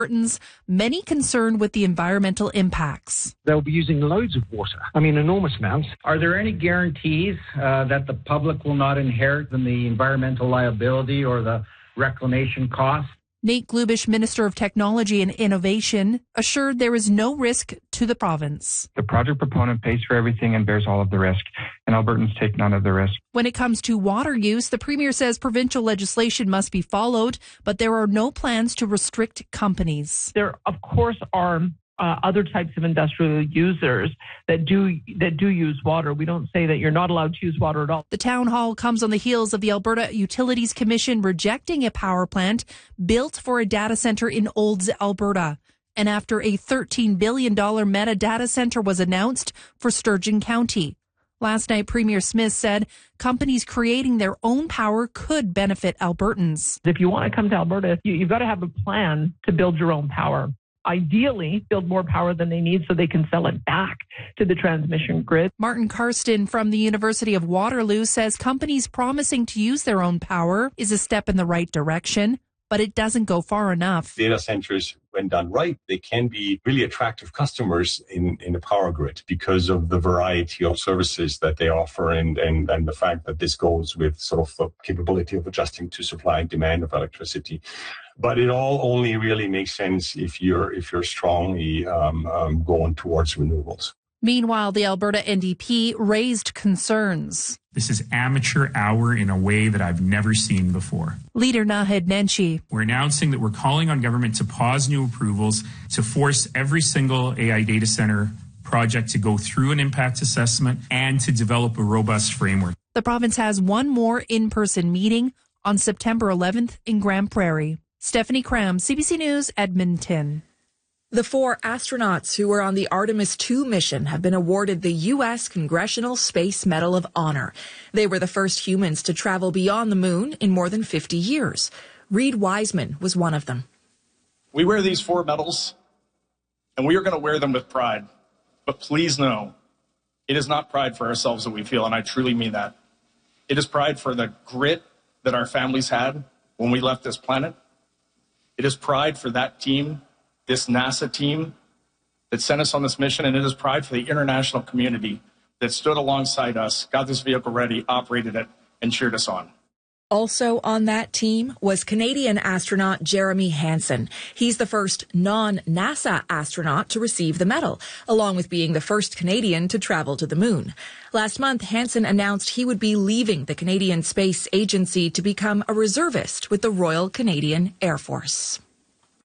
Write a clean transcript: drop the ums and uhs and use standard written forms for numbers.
many concerned with the environmental impacts. They'll be using loads of water, enormous amounts. Are there any guarantees that the public will not inherit in the environmental liability or the reclamation costs? Nate Glubish, Minister of Technology and Innovation, assured there is no risk to the province. The project proponent pays for everything and bears all of the risk, and Albertans take none of the risk. When it comes to water use, the Premier says provincial legislation must be followed, but there are no plans to restrict companies. There, of course, are other types of industrial users that do use water. We don't say that you're not allowed to use water at all. The town hall comes on the heels of the Alberta Utilities Commission rejecting a power plant built for a data center in Olds, Alberta. And after a $13 billion Meta data center was announced for Sturgeon County. Last night, Premier Smith said companies creating their own power could benefit Albertans. If you want to come to Alberta, you've got to have a plan to build your own power. Ideally, build more power than they need so they can sell it back to the transmission grid. Martin Karsten from the University of Waterloo says companies promising to use their own power is a step in the right direction, but it doesn't go far enough. Data centers, when done right, they can be really attractive customers in the power grid because of the variety of services that they offer and the fact that this goes with sort of the capability of adjusting to supply and demand of electricity. But it all only really makes sense if you're strongly going towards renewables. Meanwhile, the Alberta NDP raised concerns. This is amateur hour in a way that I've never seen before. Leader Naheed Nenshi. We're announcing that we're calling on government to pause new approvals, to force every single AI data center project to go through an impact assessment and to develop a robust framework. The province has one more in-person meeting on September 11th in Grand Prairie. Stephanie Cram, CBC News, Edmonton. The 4 astronauts who were on the Artemis II mission have been awarded the U.S. Congressional Space Medal of Honor. They were the first humans to travel beyond the moon in more than 50 years. Reed Wiseman was one of them. We wear these 4 medals, and we are going to wear them with pride. But please know, it is not pride for ourselves that we feel, and I truly mean that. It is pride for the grit that our families had when we left this planet. It is pride for that team, this NASA team that sent us on this mission, and it is pride for the international community that stood alongside us, got this vehicle ready, operated it, and cheered us on. Also on that team was Canadian astronaut Jeremy Hansen. He's the first non-NASA astronaut to receive the medal, along with being the first Canadian to travel to the moon. Last month, Hansen announced he would be leaving the Canadian Space Agency to become a reservist with the Royal Canadian Air Force.